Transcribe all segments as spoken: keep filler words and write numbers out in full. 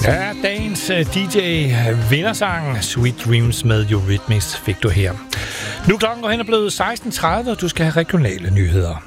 Ja, dagens D J-vindersang Sweet Dreams med Eurythmics fik du her. Nu klokken går hen og blevet seksten tredive, og du skal have regionale nyheder.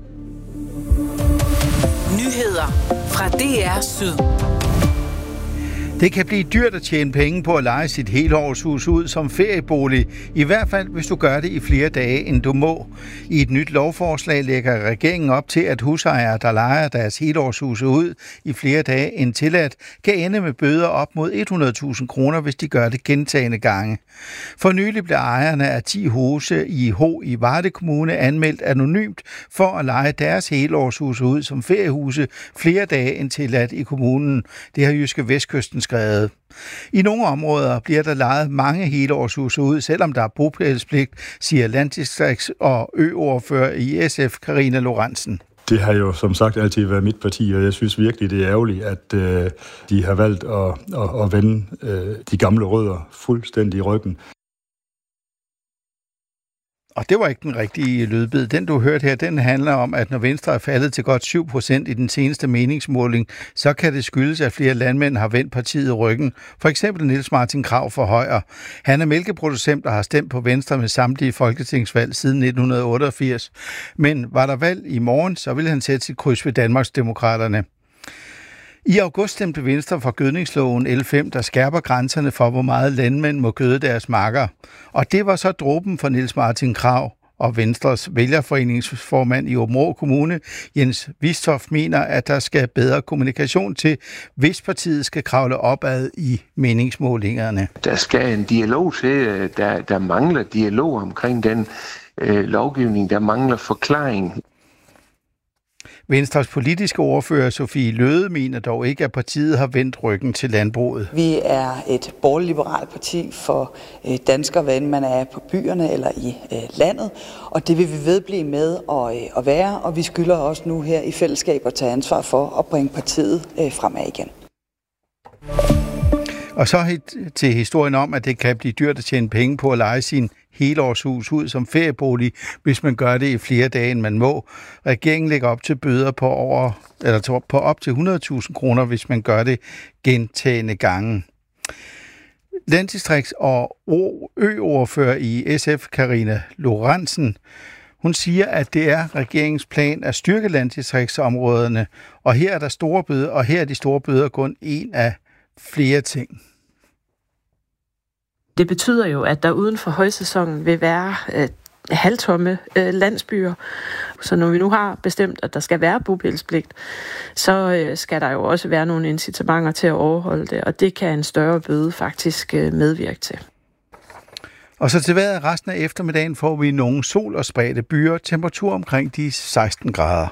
Nyheder fra D R Syd. Det kan blive dyrt at tjene penge på at leje sit helårshus ud som feriebolig, i hvert fald hvis du gør det i flere dage, end du må. I et nyt lovforslag lægger regeringen op til, at husejere, der lejer deres helårshuse ud i flere dage end tilladt, kan ende med bøder op mod hundrede tusind kroner, hvis de gør det gentagne gange. For nylig blev ejerne af ti huse i Ho i Varde Kommune anmeldt anonymt for at leje deres helårshuse ud som feriehuse flere dage end tilladt i kommunen. Det har Jyske Vestkysten skrevet. I nogle områder bliver der lejet mange helårshuse ud, selvom der er bopælspligt, siger landdistrikts- og ø-ordfører i S F, Karina Lorentzen. Det har jo som sagt altid været mit parti, og jeg synes virkelig, det er ærgerligt, at øh, de har valgt at, at, at vende øh, de gamle rødder fuldstændig i ryggen. Og det var ikke den rigtige lydbid. Den, du hørte her, den handler om, at når Venstre er faldet til godt syv procent i den seneste meningsmåling, så kan det skyldes, at flere landmænd har vendt partiet ryggen. For eksempel Niels Martin Krav fra Højer. Han er mælkeproducent og har stemt på Venstre med samtlige folketingsvalg siden nitten otteogfirs. Men var der valg i morgen, så ville han sætte sit kryds ved Danmarksdemokraterne. I august stemte Venstre for gødningsloven L fem, der skærper grænserne for, hvor meget landmænd må gøde deres marker. Og det var så dråben for Niels Martin Krav, og Venstres vælgerforeningsformand i Aabenraa Kommune, Jens Vistoft, mener, at der skal bedre kommunikation til, hvis partiet skal kravle opad i meningsmålingerne. Der skal en dialog til, der, der mangler dialog omkring den øh, lovgivning, der mangler forklaring. Venstres politiske ordfører Sofie Løhde mener dog ikke, at partiet har vendt ryggen til landbruget. Vi er et borgerliberalt parti for øh, danskere, hvad end man er på byerne eller i øh, landet, og det vil vi vedblive med at, øh, at være, og vi skylder også nu her i fællesskab at tage ansvar for at bringe partiet øh, fremad igen. Og så til historien om, at det kan blive dyrt at tjene penge på at leje sin helårshus ud som feriebolig, hvis man gør det i flere dage, end man må. Regeringen lægger op til bøder på, over, eller på op til hundrede tusind kroner, hvis man gør det gentagne gange. Landdistrikts- og ø-ordfører i S F, Karina Lorentzen, hun siger, at det er regeringens plan at styrke landdistriktsområderne, og her er der store bøder, og her er de store bøder kun en af flere ting. Det betyder jo, at der uden for højsæsonen vil være øh, halvtomme øh, landsbyer. Så når vi nu har bestemt, at der skal være bopælspligt, så øh, skal der jo også være nogle incitamenter til at overholde det, og det kan en større bøde faktisk øh, medvirke til. Og så til vejret resten af eftermiddagen får vi nogle sol og spredte byer, temperatur omkring de seksten grader.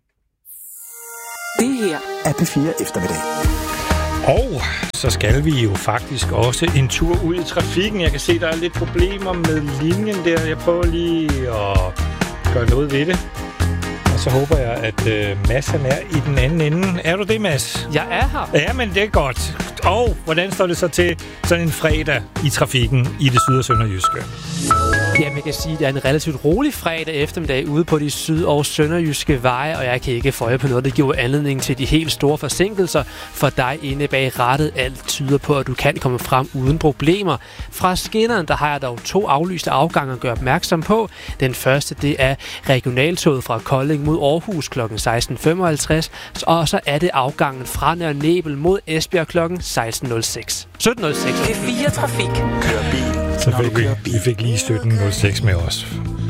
Det her er P fire eftermiddag. Og så skal vi jo faktisk også en tur ud i trafikken. Jeg kan se, der er lidt problemer med linjen der. Jeg prøver lige at gøre noget ved det. Og så håber jeg, at øh, Mads han er i den anden ende. Er du det, Mads? Jeg er her. Ja, men det er godt. Og hvordan står det så til sådan en fredag i trafikken i det syd- og sønderjyske? Jamen, jeg kan sige, at det er en relativt rolig fredag eftermiddag ude på de syd- og sønderjyske veje, og jeg kan ikke føje på noget, der giver anledning til de helt store forsinkelser. For dig inde bag rattet, alt tyder på, at du kan komme frem uden problemer. Fra skinneren, der har jeg dog to aflyste afgange at gøre opmærksom på. Den første, det er regionaltoget fra Kolding mod Aarhus kl. seksten femoghalvtreds, og så er det afgangen fra Nørre Nebel mod Esbjerg kl. seksten nul seks. sytten nul seks. P fire Trafik. Kør bil. Så fik vi, vi fik lige sytten nul seks med os.